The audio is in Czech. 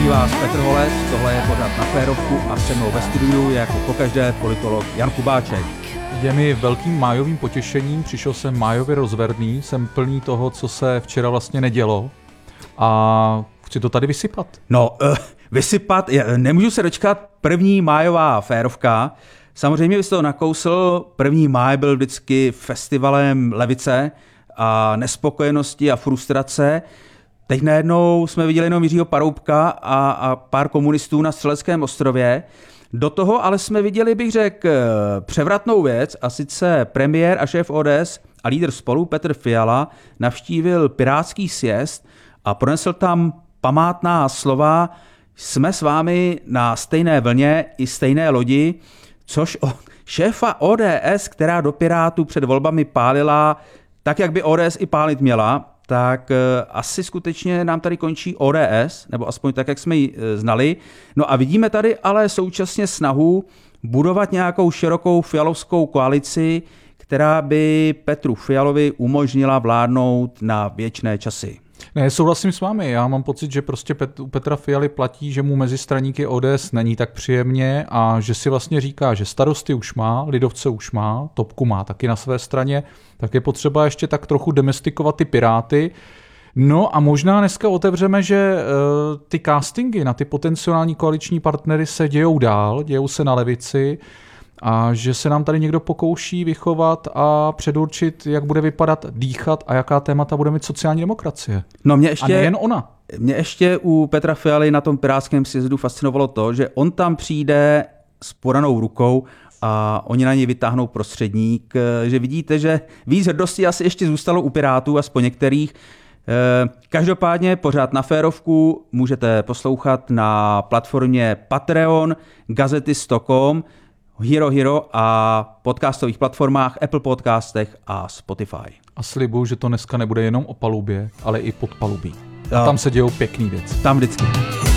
Zdraví vás Petr Holec, tohle je pořad Na férovku a se mnou ve studiu je jako pokaždé politolog Jan Kubáček. Je mi velkým májovým potěšením, přišel jsem májově rozverný, jsem plný toho, co se včera vlastně nedělo a chci to tady vysypat. Vysypat, nemůžu se dočkat, 1. májová férovka. Samozřejmě vy jste to nakousl, 1. máj byl vždycky festivalem levice a nespokojenosti a frustrace. Teď najednou jsme viděli jenom Jiřího Paroubka a pár komunistů na Střeleckém ostrově. Do toho ale jsme viděli, bych řekl, převratnou věc, a sice premiér a šéf ODS a lídr Spolu Petr Fiala navštívil pirátský sjezd a pronesl tam památná slova: jsme s vámi na stejné vlně i stejné lodi, což od šéfa ODS, která do Pirátů před volbami pálila tak, jak by ODS i pálit měla, tak asi skutečně nám tady končí ODS, nebo aspoň tak, jak jsme ji znali. No a vidíme tady ale současně snahu budovat nějakou širokou fialovskou koalici, která by Petru Fialovi umožnila vládnout na věčné časy. Ne, souhlasím s vámi. Já mám pocit, že prostě u Petra Fialy platí, že mu mezi straníky ODS není tak příjemně a že si vlastně říká, že Starosty už má, lidovce už má, Topku má taky na své straně, tak je potřeba ještě tak trochu domestikovat ty Piráty. No a možná dneska otevřeme, že ty castingy na ty potenciální koaliční partnery se dějou dál, dějou se na levici, a že se nám tady někdo pokouší vychovat a předurčit, jak bude vypadat, dýchat a jaká témata bude mít sociální demokracie. No a nejen ona. Mě ještě u Petra Fialy na tom pirátském sjezdu fascinovalo to, že on tam přijde s podanou rukou a oni na něj vytáhnou prostředník, že vidíte, že víc hrdosti asi ještě zůstalo u Pirátů, aspoň některých. Každopádně pořád Na férovku můžete poslouchat na platformě Patreon, Gazety Stockholm, Hero a podcastových platformách Apple Podcastech a Spotify. A slibuju, že to dneska nebude jenom o palubě, ale i pod palubí. A tam se dějou pěkný věci. Tam vždycky.